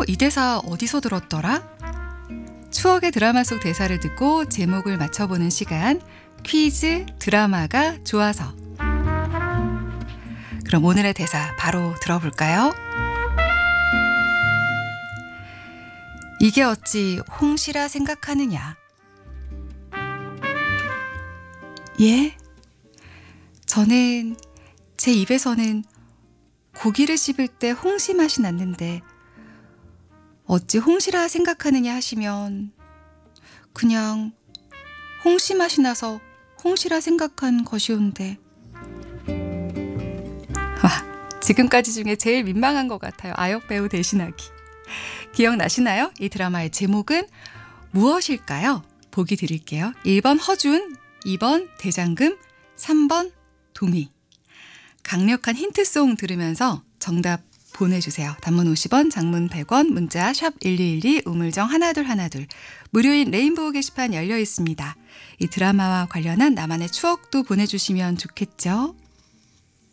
이 대사 어디서 들었더라? 추억의 드라마 속 대사를 듣고 제목을 맞춰보는 시간, 퀴즈 드라마가 좋아서. 그럼 오늘의 대사 바로 들어볼까요? 이게 어찌 홍시라 생각하느냐? 예? 저는 제 입에서는 고기를 씹을 때 홍시 맛이 났는데 어찌 홍시라 생각하느냐 하시면 그냥 홍시 맛이 나서 홍시라 생각한 것이온데. 와, 지금까지 중에 제일 민망한 것 같아요. 아역 배우 대신하기. 기억나시나요? 이 드라마의 제목은 무엇일까요? 보기 드릴게요. 1번 허준, 2번 대장금, 3번 동의. 강력한 힌트송 들으면서 정답 보내주세요. 단문 50원, 장문 100원, 문자 샵 1212, 우물정 1212. 무료인 레인보우 게시판 열려 있습니다. 이 드라마와 관련한 나만의 추억도 보내주시면 좋겠죠.